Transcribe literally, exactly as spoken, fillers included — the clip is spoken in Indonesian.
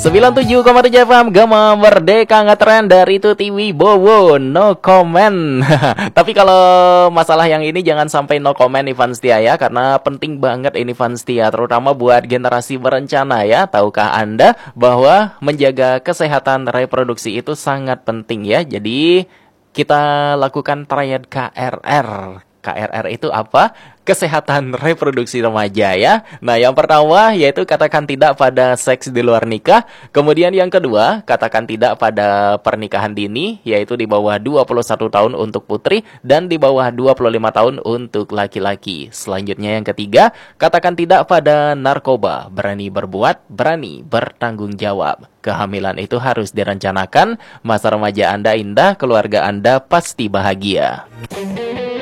sembilan puluh tujuh koma tujuh F M Gema Merdeka ngetren dari Tuti Wibowo. No comment. Tapi kalau masalah yang ini jangan sampai no comment nih fans setia ya, karena penting banget ini fans setia, terutama buat generasi berencana ya. Tahukah Anda bahwa menjaga kesehatan reproduksi itu sangat penting ya. Jadi kita lakukan triad K R R. K R R itu apa? Kesehatan reproduksi remaja ya. Nah, yang pertama yaitu katakan tidak pada seks di luar nikah. Kemudian yang kedua, katakan tidak pada pernikahan dini, yaitu di bawah dua puluh satu tahun untuk putri dan di bawah dua puluh lima tahun untuk laki-laki. Selanjutnya yang ketiga, katakan tidak pada narkoba. Berani berbuat, berani bertanggung jawab. Kehamilan itu harus direncanakan. Masa remaja Anda indah, keluarga Anda pasti bahagia.